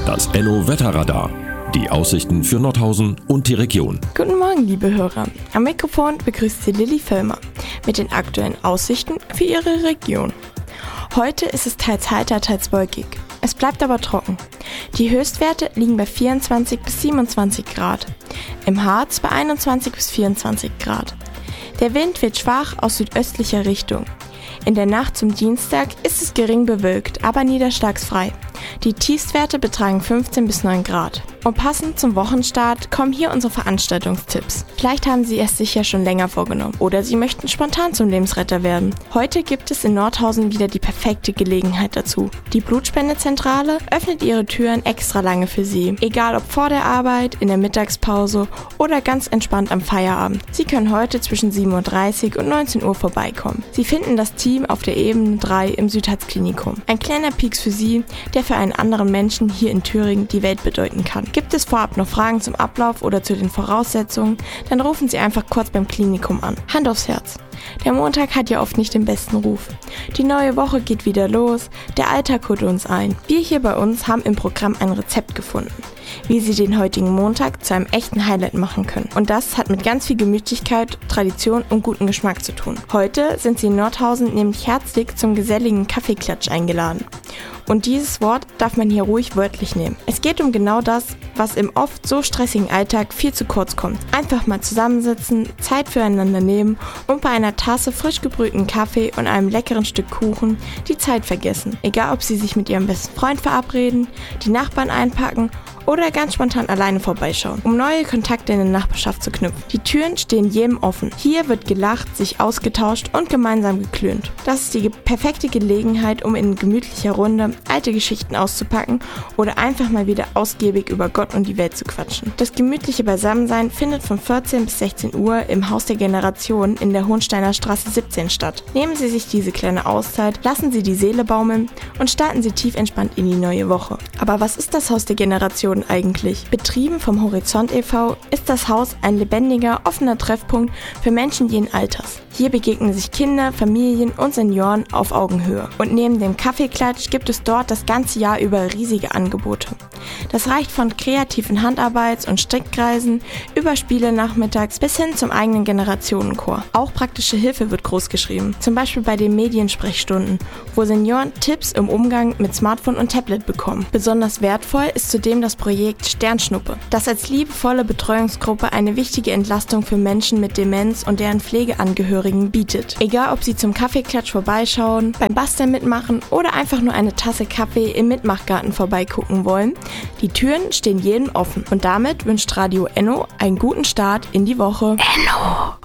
Das Enno-Wetterradar. Die Aussichten für Nordhausen und die Region. Guten Morgen, liebe Hörer. Am Mikrofon begrüßt Sie Lilly Völlmer mit den aktuellen Aussichten für Ihre Region. Heute ist es teils heiter, teils wolkig. Es bleibt aber trocken. Die Höchstwerte liegen bei 24 bis 27 Grad. Im Harz bei 21 bis 24 Grad. Der Wind weht schwach aus südöstlicher Richtung. In der Nacht zum Dienstag ist es gering bewölkt, aber niederschlagsfrei. Die Tiefstwerte betragen 15 bis 9 Grad. Und passend zum Wochenstart kommen hier unsere Veranstaltungstipps. Vielleicht haben Sie es sich ja schon länger vorgenommen oder Sie möchten spontan zum Lebensretter werden. Heute gibt es in Nordhausen wieder die perfekte Gelegenheit dazu. Die Blutspendezentrale öffnet ihre Türen extra lange für Sie. Egal ob vor der Arbeit, in der Mittagspause oder ganz entspannt am Feierabend. Sie können heute zwischen 7.30 Uhr und 19 Uhr vorbeikommen. Sie finden das Team auf der Ebene 3 im Südharz-Klinikum. Ein kleiner Pieks für Sie, der für einen anderen Menschen hier in Thüringen die Welt bedeuten kann. Gibt es vorab noch Fragen zum Ablauf oder zu den Voraussetzungen, dann rufen Sie einfach kurz beim Klinikum an. Hand aufs Herz. Der Montag hat ja oft nicht den besten Ruf. Die neue Woche geht wieder los, der Alltag holt uns ein. Wir hier bei uns haben im Programm ein Rezept gefunden, wie Sie den heutigen Montag zu einem echten Highlight machen können. Und das hat mit ganz viel Gemütlichkeit, Tradition und gutem Geschmack zu tun. Heute sind Sie in Nordhausen nämlich herzlich zum geselligen Kaffeeklatsch eingeladen. Und dieses Wort darf man hier ruhig wörtlich nehmen. Es geht um genau das, was im oft so stressigen Alltag viel zu kurz kommt. Einfach mal zusammensitzen, Zeit füreinander nehmen und bei einer Tasse frisch gebrühten Kaffee und einem leckeren Stück Kuchen die Zeit vergessen. Egal, ob Sie sich mit Ihrem besten Freund verabreden, die Nachbarn einpacken oder ganz spontan alleine vorbeischauen, um neue Kontakte in der Nachbarschaft zu knüpfen. Die Türen stehen jedem offen. Hier wird gelacht, sich ausgetauscht und gemeinsam geklönt. Das ist die perfekte Gelegenheit, um in gemütlicher Runde alte Geschichten auszupacken oder einfach mal wieder ausgiebig über Gott und die Welt zu quatschen. Das gemütliche Beisammensein findet von 14 bis 16 Uhr im Haus der Generation in der Hohensteiner Straße 17 statt. Nehmen Sie sich diese kleine Auszeit, lassen Sie die Seele baumeln und starten Sie tief entspannt in die neue Woche. Aber was ist das Haus der Generation eigentlich? Betrieben vom Horizont e.V. ist das Haus ein lebendiger, offener Treffpunkt für Menschen jeden Alters. Hier begegnen sich Kinder, Familien und Senioren auf Augenhöhe. Und neben dem Kaffeeklatsch gibt es dort das ganze Jahr über riesige Angebote. Das reicht von kreativen Handarbeits- und Strickkreisen über Spiele nachmittags bis hin zum eigenen Generationenchor. Auch praktische Hilfe wird großgeschrieben, zum Beispiel bei den Mediensprechstunden, wo Senioren Tipps im Umgang mit Smartphone und Tablet bekommen. Besonders wertvoll ist zudem das Projekt Sternschnuppe, das als liebevolle Betreuungsgruppe eine wichtige Entlastung für Menschen mit Demenz und deren Pflegeangehörigen bietet. Egal, ob Sie zum Kaffeeklatsch vorbeischauen, beim Basteln mitmachen oder einfach nur eine Tasse Kaffee im Mitmachgarten vorbeigucken wollen, die Türen stehen jedem offen. Und damit wünscht Radio Enno einen guten Start in die Woche. Enno!